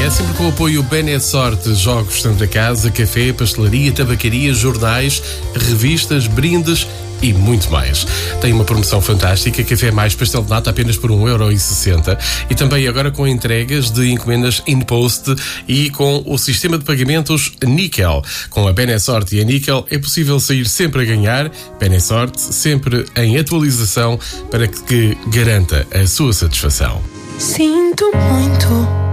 É sempre com o apoio Benessorte, jogos Santa Casa, café, pastelaria, tabacaria, jornais, revistas, brindes e muito mais. Tem uma promoção fantástica, café mais pastel de nata apenas por 1,60€ e também agora com entregas de encomendas InPost e com o sistema de pagamentos Níquel. Com a Benessorte e a Níquel é possível sair sempre a ganhar. Benessorte sempre em atualização para que garanta a sua satisfação. Sinto muito.